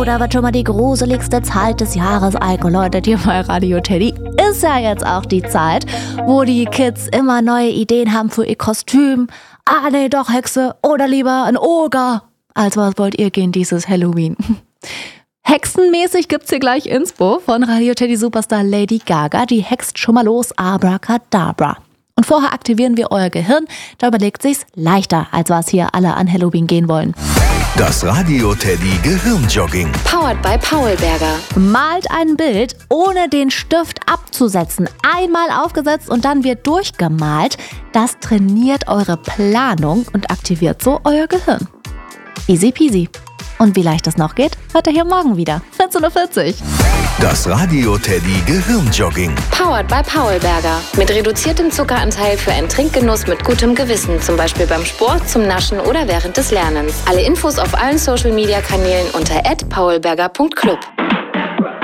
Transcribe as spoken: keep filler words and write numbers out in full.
da wird schon mal die gruseligste Zeit des Jahres eingeläutet hier bei Radio Teddy. Ist ja jetzt auch die Zeit, wo die Kids immer neue Ideen haben für ihr Kostüm. Ah, nee, doch Hexe oder lieber ein Oger. Also was wollt ihr gehen dieses Halloween? Hexenmäßig gibt's hier gleich Inspo von Radio Teddy Superstar Lady Gaga. Die hext schon mal los, Abracadabra. Und vorher aktivieren wir euer Gehirn. Da überlegt sich's leichter, als was hier alle an Halloween gehen wollen. Das Radio Teddy Gehirnjogging. Powered by Paulberger. Malt ein Bild, ohne den Stift abzusetzen. Einmal aufgesetzt und dann wird durchgemalt. Das trainiert eure Planung und aktiviert so euer Gehirn. Easy peasy. Und wie leicht das noch geht, hört ihr hier morgen wieder. vierzehn Uhr vierzig. Das Radio Teddy Gehirnjogging. Powered by Paulberger. Mit reduziertem Zuckeranteil für einen Trinkgenuss mit gutem Gewissen. Zum Beispiel beim Sport, zum Naschen oder während des Lernens. Alle Infos auf allen Social Media Kanälen unter at paulberger punkt club.